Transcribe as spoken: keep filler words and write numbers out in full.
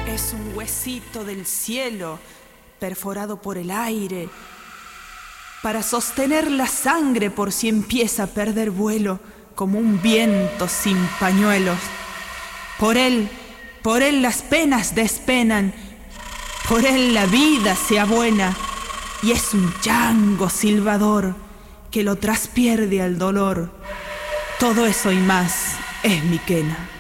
Es un huesito del cielo, perforado por el aire, para sostener la sangre por si empieza a perder vuelo, como un viento sin pañuelos. Por él, por él las penas despenan, por él la vida sea buena, y es un chango silbador que lo traspierde al dolor. Todo eso y más es mi quena.